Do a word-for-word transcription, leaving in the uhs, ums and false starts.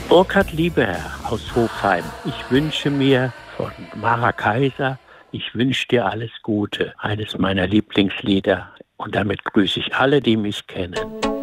Burkhard Liebeherr aus Hofheim. Ich wünsche mir von Mara Kaiser, ich wünsche dir alles Gute. Eines meiner Lieblingslieder. Und damit grüße ich alle, die mich kennen.